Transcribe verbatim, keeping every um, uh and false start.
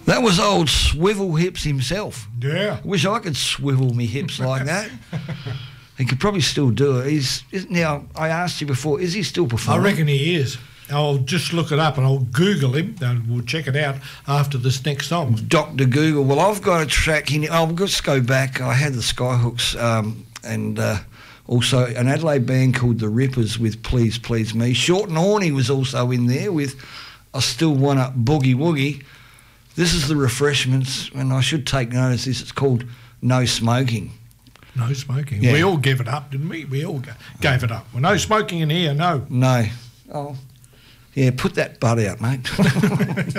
That was old Swivel Hips himself. Yeah. Wish I could swivel me hips like that. He could probably still do it. He's is, now. I asked you before. Is he still I performing? reckon he is. I'll just look it up and I'll Google him and we'll check it out after this next song. Doctor Google. Well, I've got a track in. I'll just go back. I had the Skyhooks um, and uh, also an Adelaide band called the Rippers with Please Please Me. Short and Horny was also in there with I Still Wanna Boogie Woogie. This is the Refreshments, and I should take notice of this. It's called No Smoking. No smoking. Yeah. We all gave it up, didn't we? We all g- gave it up. Well, no smoking in here, no. No. Oh, yeah, put that butt out, mate.